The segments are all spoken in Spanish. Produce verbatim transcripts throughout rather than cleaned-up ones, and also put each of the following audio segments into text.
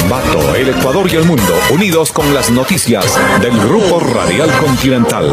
Ambato, el Ecuador y el mundo, unidos con las noticias del Grupo Radial Continental.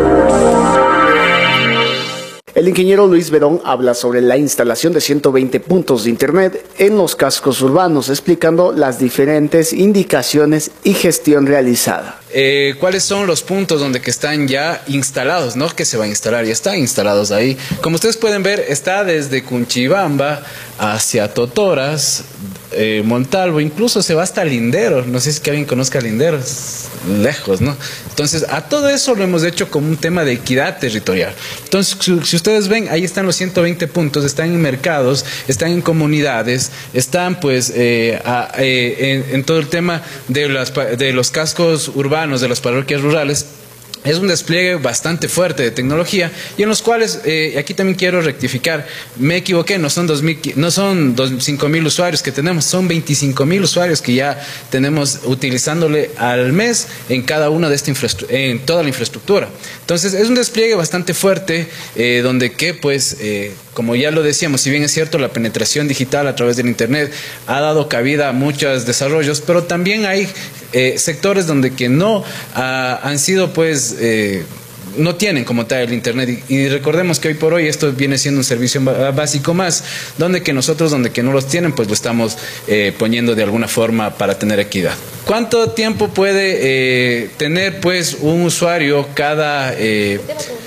El ingeniero Luis Verón habla sobre la instalación de ciento veinte puntos de Internet en los cascos urbanos, explicando las diferentes indicaciones y gestión realizada. Eh, ¿Cuáles son los puntos donde que están ya instalados? No que se van a instalar, ya están instalados ahí. Como ustedes pueden ver, está desde Cunchibamba hacia Totoras, eh, Montalvo, incluso se va hasta Lindero. No sé si que alguien conozca Lindero, es lejos, ¿no? Entonces, a todo eso lo hemos hecho como un tema de equidad territorial. Entonces, si, si ustedes ven, ahí están los ciento veinte puntos, están en mercados, están en comunidades, están pues eh, a, eh, en, en todo el tema de, las, de los cascos urbanos, de las parroquias rurales. Es un despliegue bastante fuerte de tecnología y en los cuales, eh, aquí también quiero rectificar, me equivoqué, no son, dos mil, no son cinco mil usuarios que tenemos, son veinticinco mil usuarios que ya tenemos utilizándole al mes en cada una de esta infraestructura, en toda la infraestructura. Entonces es un despliegue bastante fuerte, eh, donde que pues, eh, como ya lo decíamos, si bien es cierto la penetración digital a través del Internet ha dado cabida a muchos desarrollos, pero también hay eh, sectores donde que no ah, han sido pues Eh, no tienen como tal el Internet y, y recordemos que hoy por hoy esto viene siendo un servicio básico más, donde que nosotros, donde que no los tienen, pues lo estamos eh, poniendo de alguna forma para tener equidad. ¿Cuánto tiempo puede eh, tener pues un usuario cada... Eh,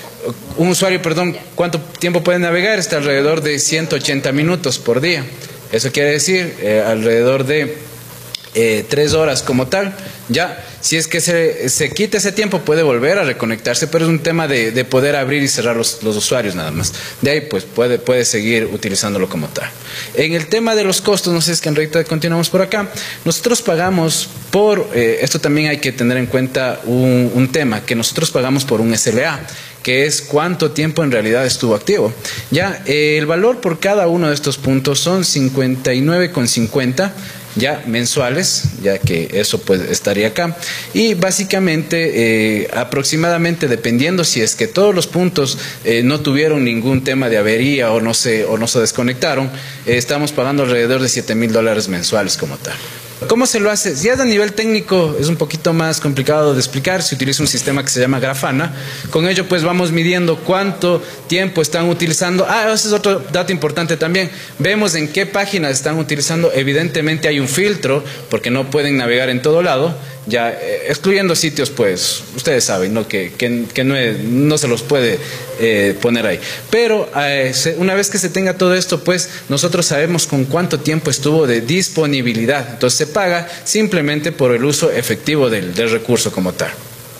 un usuario, perdón, cuánto tiempo puede navegar? Está alrededor de ciento ochenta minutos por día. Eso quiere decir eh, alrededor de eh, tres horas como tal. Ya, si es que se, se quita ese tiempo puede volver a reconectarse, pero es un tema de, de poder abrir y cerrar los, los usuarios nada más. De ahí pues puede, puede seguir utilizándolo como tal. En el tema de los costos, no sé si es que en realidad continuamos por acá, nosotros pagamos por, eh, esto también hay que tener en cuenta un, un tema, que nosotros pagamos por un S L A, que es cuánto tiempo en realidad estuvo activo. Ya, eh, el valor por cada uno de estos puntos son cincuenta y nueve con cincuenta ya mensuales, ya que eso pues estaría acá, y básicamente eh, aproximadamente, dependiendo si es que todos los puntos eh, no tuvieron ningún tema de avería o no se, o no se desconectaron, eh, estamos pagando alrededor de siete mil dólares mensuales como tal. ¿Cómo se lo hace? Ya a nivel técnico es un poquito más complicado de explicar. Se utiliza un sistema que se llama Grafana. Con ello pues vamos midiendo cuánto tiempo están utilizando. Ah, ese es otro dato importante también. Vemos en qué páginas están utilizando. Evidentemente hay un filtro porque no pueden navegar en todo lado. Ya eh, excluyendo sitios pues ustedes saben, ¿no? que, que, que no, es, no se los puede eh, poner ahí. Pero eh, se, una vez que se tenga todo esto pues nosotros sabemos con cuánto tiempo estuvo de disponibilidad. Entonces se paga simplemente por el uso efectivo del, del recurso como tal.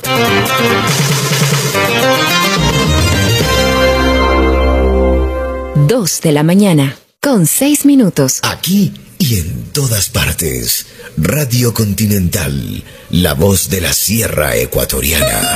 Dos de la mañana, con seis minutos. Aquí y en todas partes. Radio Continental, la voz de la Sierra Ecuatoriana.